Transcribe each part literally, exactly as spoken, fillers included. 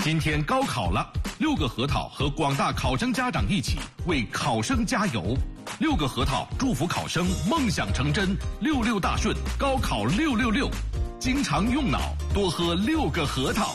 今天高考了，六个核桃和广大考生家长一起为考生加油。六个核桃祝福考生梦想成真，六六大顺，高考六六六。经常用脑，多喝六个核桃。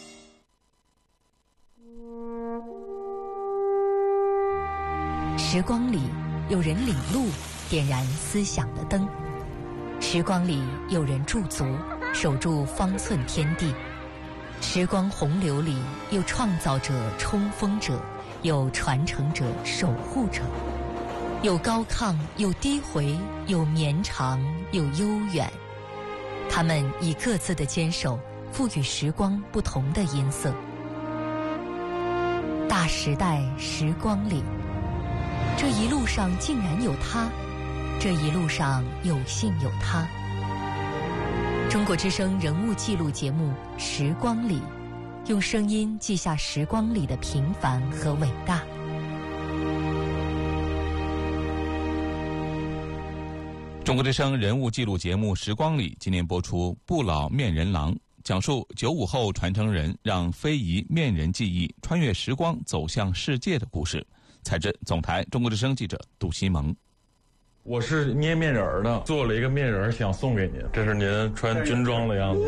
时光里有人领路，点燃思想的灯；时光里有人驻足，守住方寸天地。时光洪流里有创造者、冲锋者，有传承者、守护者，有高亢，有低回，有绵长，有悠远。他们以各自的坚守，赋予时光不同的音色。大时代时光里，这一路上竟然有他，这一路上有幸有他。中国之声人物记录节目《时光里》，用声音记下时光里的平凡和伟大。 中国之声人物记录节目《时光里》今年播出《不老面人郎》，讲述九五后传承人让非遗面人技艺穿越时光走向世界的故事。采自总台中国之声记者杜西蒙。 我是捏面人的，做了一个面人想送给您，这是您穿军装的样子。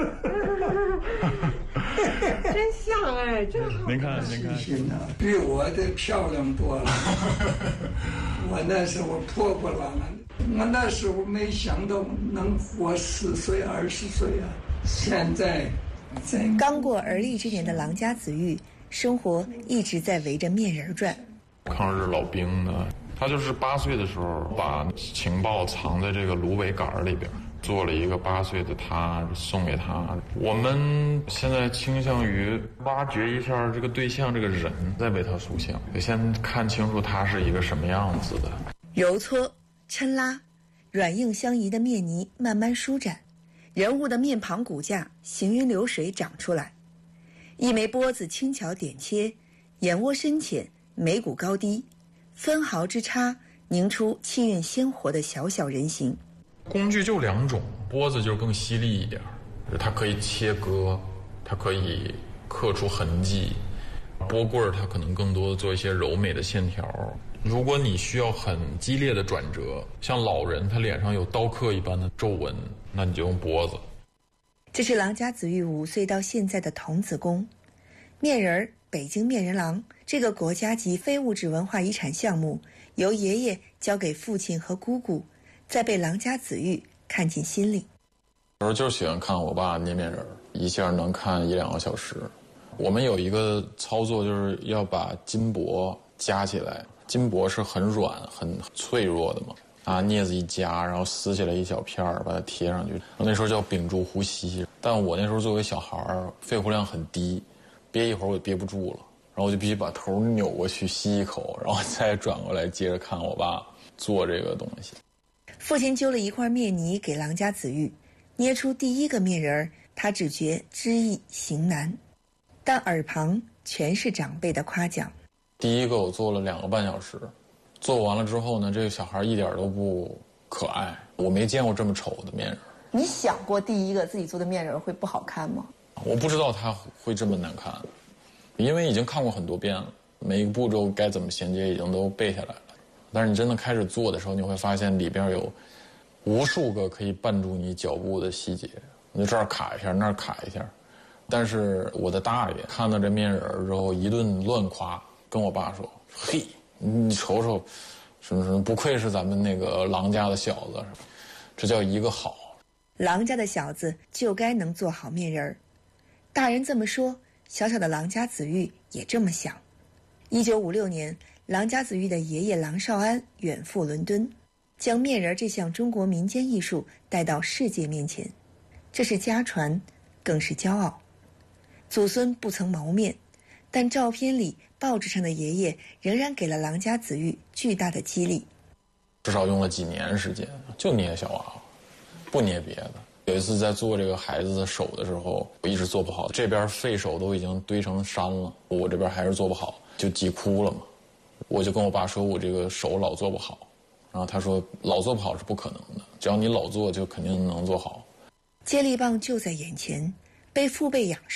真像哎，真好。 您看，您看， 比我的漂亮多了。我那时候破破烂烂的，我那时候没想到能活十岁二十岁啊！现在，在刚过而立之年的郎家子玉，生活一直在围着面人转。 抗日老兵的，他就是八岁的时候把情报藏在这个芦苇杆里边，做了一个八岁的他送给他。我们现在倾向于挖掘一下这个对象这个人，再为他塑像，得先看清楚他是一个什么样子的。 揉搓、抻拉，软硬相宜的面泥慢慢舒展，人物的面庞骨架行云流水长出来。一枚钵子轻巧点切，眼窝深浅，眉骨高低，分毫之差凝出气韵鲜活的小小人形。 工具就两种，钵子就更犀利一点，它可以切割，它可以刻出痕迹。钵棍儿它可能更多的做一些柔美的线条。如果你需要很激烈的转折，像老人他脸上有刀刻一般的皱纹，那你就用钵子。 这是郎家子玉五岁到现在的童子功。面人儿北京面人郎这个国家级非物质文化遗产项目，由爷爷交给父亲和姑姑，再被郎家子玉看进心里。 有时候就是喜欢看我爸捏面人，一下能看一两个小时。我们有一个操作，就是要把金箔夹起来。金箔是很软很脆弱的嘛，啊，镊子一夹，然后撕下来一小片儿，把它贴上去。那时候叫屏住呼吸，但我那时候作为小孩儿，肺活量很低，憋一会儿我就憋不住了，然后我就必须把头扭过去吸一口，然后再转过来接着看我爸做这个东西。 父亲揪了一块面泥给郎家子玉，捏出第一个面人，他只觉知易行难，但耳旁全是长辈的夸奖。 第一个我做了两个半小时，做完了之后呢，这个小孩一点都不可爱，我没见过这么丑的面人。 你想过第一个自己做的面人会不好看吗？ 我不知道他会这么难看，因为已经看过很多遍了，每一个步骤该怎么衔接已经都背下来了。但是你真的开始做的时候，你会发现里边有无数个可以绊住你脚步的细节，你这儿卡一下，那儿卡一下。但是我的大爷看到这面人之后一顿乱夸，跟我爸说：“嘿，你瞅瞅，什么什么，不愧是咱们那个郎家的小子，这叫一个好。” 郎家的小子就该能做好面人儿。大人这么说，小小的郎家子玉也这么想。一九五六年，郎家子玉的爷爷郎绍安远赴伦敦，将面人这项中国民间艺术带到世界面前，这是家传，更是骄傲。祖孙不曾谋面，但照片里、报纸上的爷爷仍然给了郎家子玉巨大的激励。 至少用了几年时间，就捏小娃娃，不捏别的。有一次在做这个孩子的手的时候，我一直做不好，这边废手都已经堆成山了，我这边还是做不好，就急哭了嘛。我就跟我爸说，我这个手老做不好，然后他说老做不好是不可能的，只要你老做就肯定能做好。 接力棒就在眼前，被父辈仰视。